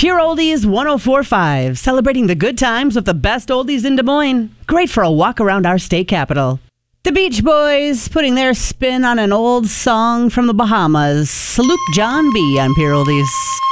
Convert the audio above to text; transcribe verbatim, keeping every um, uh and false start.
Pure Oldies one oh four point five, celebrating the good times with the best oldies in Des Moines. Great for a walk around our state capital. The Beach Boys putting their spin on an old song from the Bahamas. Salute John B. on Pure Oldies.